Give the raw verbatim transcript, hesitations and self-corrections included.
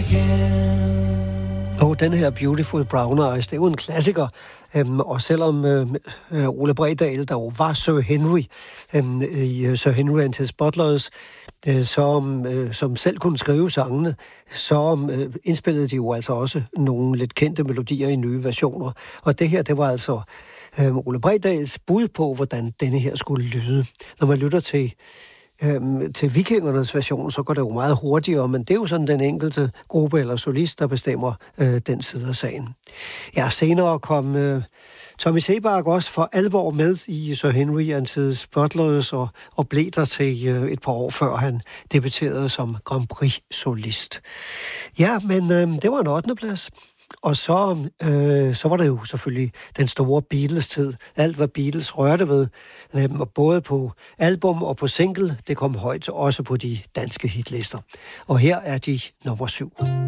again. Og den her Beautiful Brown Eyes, det er jo en klassiker. Øhm, og selvom øh, øh, Ole Bredahl, der jo var Sir Henry øh, i Sir Henry and his Butlers, øh, som, øh, som selv kunne skrive sangene, så øh, indspillede de jo altså også nogle lidt kendte melodier i nye versioner. Og det her, det var altså øh, Ole Bredahls bud på, hvordan denne her skulle lyde. Når man lytter til Øhm, til Vikingernes version, så går det jo meget hurtigere, men det er jo sådan den enkelte gruppe eller solist, der bestemmer øh, den side af sagen. Ja, senere kom øh, Tommy Sebak også for alvor med i Sir Henry and his Butlers og, og blev der til øh, et par år før han debuterede som Grand Prix-solist. Ja, men øh, det var en ottende plads. Og så, øh, så var det jo selvfølgelig den store Beatles-tid. Alt, hvad Beatles rørte ved, øh, både på album og på single, det kom højt også på de danske hitlister. Og her er de nummer syv.